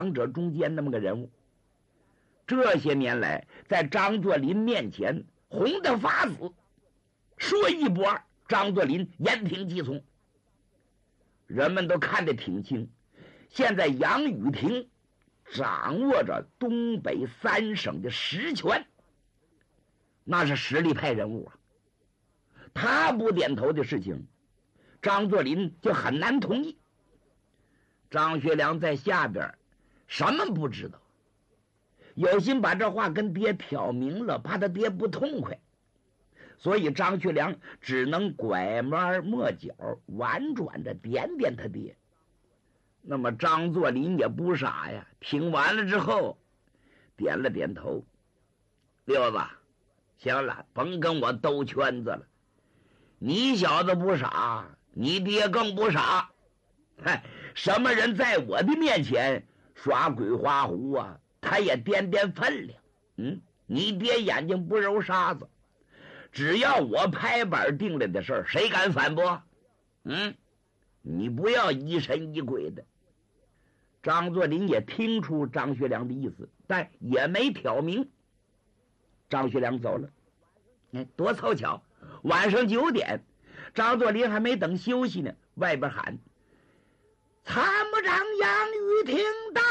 两者中间那么个人物。这些年来，在张作霖面前红得发紫，说一不二，张作霖言听计从，人们都看得挺清。现在杨宇霆掌握着东北3省的实权，那是实力派人物啊。他不点头的事情，张作霖就很难同意。张学良在下边什么不知道，有心把这话跟爹挑明了，怕他爹不痛快，所以张学良只能拐弯抹角，婉转的点点他爹。那么张作霖也不傻呀，听完了之后点了点头。六子，行了，甭跟我兜圈子了，你小子不傻，你爹更不傻。嗨，什么人在我的面前耍鬼花胡啊，他也掂掂分量。你爹眼睛不揉沙子，只要我拍板定了的事儿，谁敢反驳？你不要疑神疑鬼的。张作霖也听出张学良的意思，但也没挑明。张学良走了，多凑巧，晚上9点，张作霖还没等休息呢，外边喊：参谋长杨宇霆到！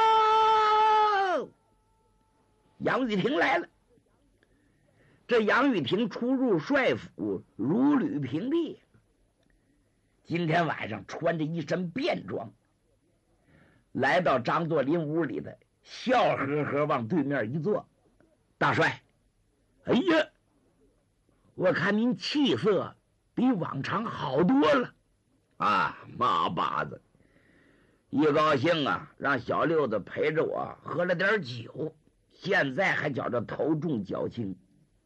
杨宇霆来了。这杨宇霆出入帅府如履平地，今天晚上穿着一身便装，来到张作霖屋里的，笑呵呵往对面一坐。大帅，哎呀，我看您气色比往常好多了啊！马把子一高兴啊，让小六子陪着我喝了点酒，现在还觉着头重脚轻。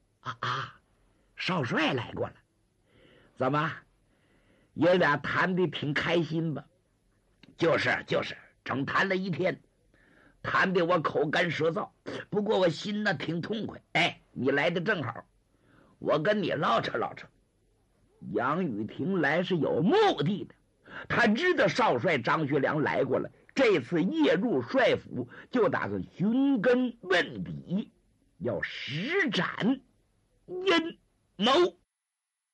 少帅来过了，怎么爷俩谈的挺开心吧？就是整谈了一天，谈的我口干舌燥，不过我心呢挺痛快。你来的正好，我跟你唠扯唠扯。杨宇霆来是有目的的，他知道少帅张学良来过了，这次夜入帅府就打算寻根问底，要实斩阴谋。